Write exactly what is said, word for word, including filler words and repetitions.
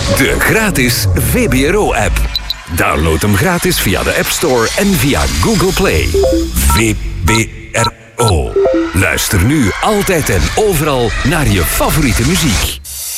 De gratis V B R O-app. Download hem gratis via de App Store en via Google Play. V B R O. Luister nu altijd en overal naar je favoriete muziek.